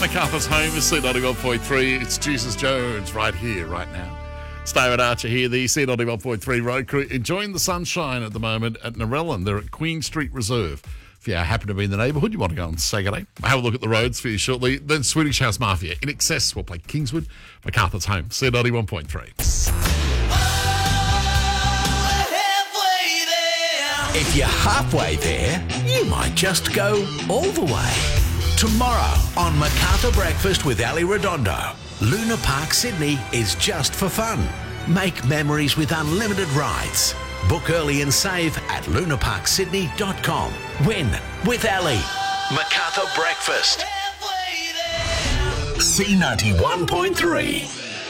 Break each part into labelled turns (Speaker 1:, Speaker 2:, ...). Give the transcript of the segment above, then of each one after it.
Speaker 1: MacArthur's home is C91.3. It's Jesus Jones right here, right now. David Archer here, the C91.3 road crew, enjoying the sunshine at the moment at Narellan. They're at Queen Street Reserve. If you happen to be in the neighbourhood, you want to go on Saturday, I'll have a look at the roads for you shortly. Then Swedish House Mafia. In excess, we'll play Kingswood, MacArthur's home, C91.3.
Speaker 2: If you're halfway there, you might just go all the way. Tomorrow on MacArthur Breakfast with Ali Redondo, Luna Park Sydney is just for fun. Make memories with unlimited rides. Book early and save at lunaparksydney.com. Win with Ali. MacArthur Breakfast. C91.3.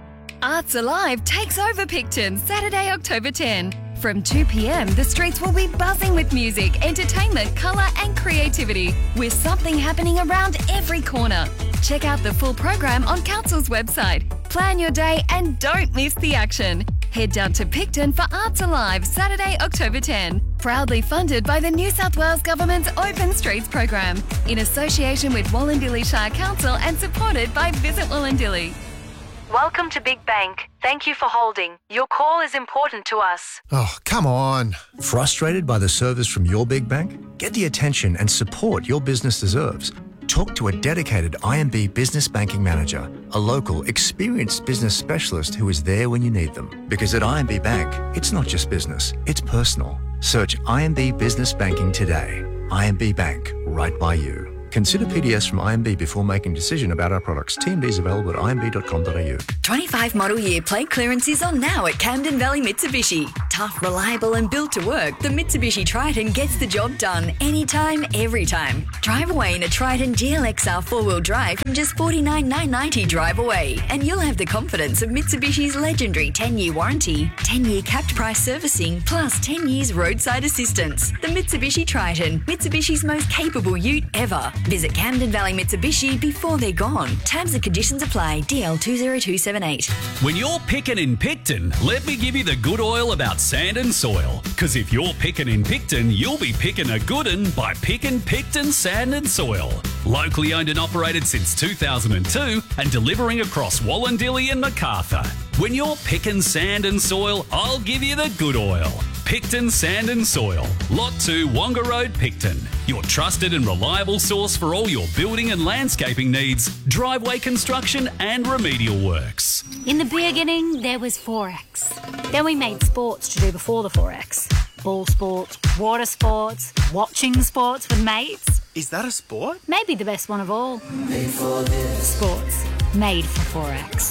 Speaker 3: Arts Alive takes over Picton Saturday, October 10. From 2 p.m, the streets will be buzzing with music, entertainment, colour and creativity, with something happening around every corner. Check out the full program on Council's website. Plan your day and don't miss the action. Head down to Picton for Arts Alive, Saturday, October 10. Proudly funded by the New South Wales Government's Open Streets program, in association with Wallandilly Shire Council and supported by Visit Wallandilly.
Speaker 4: Welcome to Big Bank. Thank you for holding. Your call is important to us.
Speaker 5: Oh, come on. Frustrated by the service from your big bank? Get the attention and support your business deserves. Talk to a dedicated IMB business banking manager, a local, experienced business specialist who is there when you need them. Because at IMB Bank, it's not just business, it's personal. Search IMB Business Banking today. IMB Bank, right by you. Consider PDS from IMB before making a decision about our products. TMDs available at imb.com.au.
Speaker 6: 25 model year plate clearance is on now at Camden Valley Mitsubishi. Tough, reliable and built to work, the Mitsubishi Triton gets the job done anytime, every time. Drive away in a Triton GLXR 4-wheel drive from just $49,990 drive away, and you'll have the confidence of Mitsubishi's legendary 10-year warranty, 10-year capped price servicing, plus 10 years roadside assistance. The Mitsubishi Triton, Mitsubishi's most capable ute ever. Visit Camden Valley Mitsubishi before they're gone. Terms and conditions apply. DL 20278.
Speaker 7: When you're picking in Picton, let me give you the good oil about sand and soil. Because if you're picking in Picton, you'll be picking a good un by picking Picton Sand and Soil. Locally owned and operated since 2002 and delivering across Wallandilly and MacArthur. When you're picking sand and soil, I'll give you the good oil. Picton Sand and Soil, Lot 2, Wonga Road, Picton. Your trusted and reliable source for all your building and landscaping needs, driveway construction and remedial works.
Speaker 8: In the beginning, there was Forex. Then we made sports to do before the Forex. Ball sports, water sports, watching sports with mates.
Speaker 9: Is that a sport?
Speaker 8: Maybe the best one of all. Made for this. Sports. Made for Forex.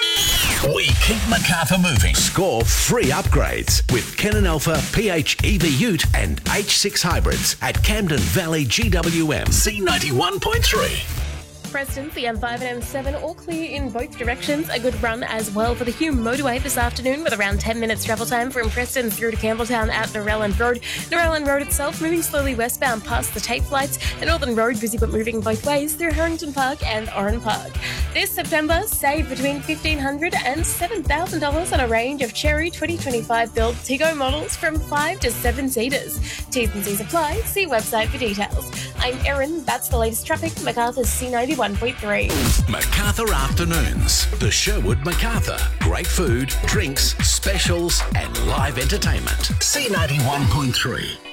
Speaker 2: We keep MacArthur moving. Score free upgrades with Canon Alpha PHEV Ute and H6 hybrids at Camden Valley GWM. C91.3.
Speaker 10: Preston, the M5 and M7 all clear in both directions. A good run as well for the Hume motorway this afternoon with around 10 minutes travel time from Preston through to Campbelltown at Narellan Road. Narellan Road itself moving slowly westbound past the tape lights. The Northern Road busy but moving both ways through Harrington Park and Oran Park. This September, save between $1,500 and $7,000 on a range of Cherry 2025 build Tiggo models from 5 to 7 seaters. T's and C's apply. See website for details. I'm Erin. That's the latest traffic. MacArthur's C91.3.
Speaker 2: MacArthur Afternoons. The Sherwood MacArthur. Great food, drinks, specials and live entertainment. C91.3.